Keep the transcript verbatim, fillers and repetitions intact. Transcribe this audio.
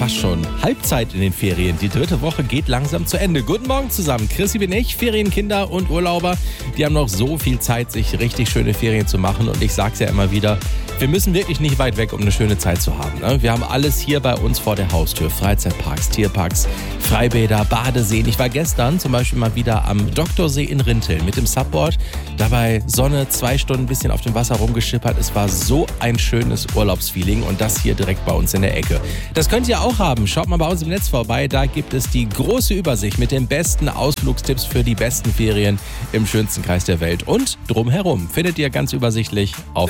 fast schon Halbzeit in den Ferien. Die dritte Woche geht langsam zu Ende. Guten Morgen zusammen. Chrissy bin ich, Ferienkinder und Urlauber. Die haben noch so viel Zeit, sich richtig schöne Ferien zu machen. Und ich sag's ja immer wieder, wir müssen wirklich nicht weit weg, um eine schöne Zeit zu haben. Ne? Wir haben alles hier bei uns vor der Haustür. Freizeitparks, Tierparks, Freibäder, Badeseen. Ich war gestern zum Beispiel mal wieder am Doktorsee in Rinteln mit dem Subboard. Dabei Sonne, zwei Stunden ein bisschen auf dem Wasser rumgeschippert. Es war so ein schönes Urlaubsfeeling und das hier direkt bei uns in der Ecke. Das könnt ihr auch haben. Schaut mal bei uns im Netz vorbei. Da gibt es die große Übersicht mit den besten Ausflugstipps für die besten Ferien im schönsten Kreis der Welt. Und drumherum findet ihr ganz übersichtlich auf